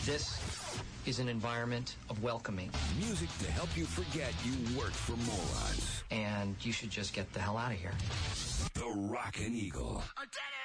This is an environment of welcoming. Music to help you forget you work for morons. And you should just get the hell out of here. The Rockin' Eagle. I did it!